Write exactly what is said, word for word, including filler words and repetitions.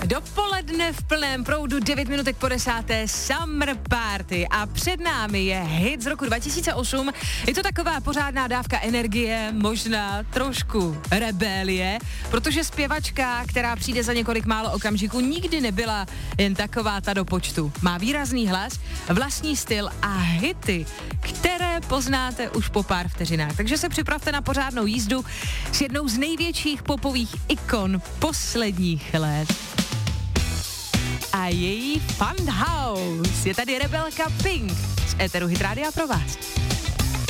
Dopoledne v plném proudu, devět minutek po desáté, Summer Party a před námi je hit z roku dva tisíce osm. Je to taková pořádná dávka energie, možná trošku rebelie, protože zpěvačka, která přijde za několik málo okamžiků, nikdy nebyla jen taková ta do počtu. Má výrazný hlas, vlastní styl a hity, které poznáte už po pár vteřinách. Takže se připravte na pořádnou jízdu s jednou z největších popových ikon posledních let. A její Funhouse. Je tady rebelka Pink z Eteru Hit Rádia pro vás.